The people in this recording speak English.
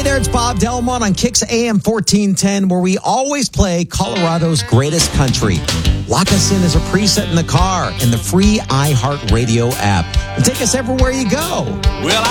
There, it's Bob Delmont on Kix AM 1410, where we always play Colorado's greatest country. Lock us in as a preset in the car and the free iHeartRadio app. And take us everywhere you go. Well,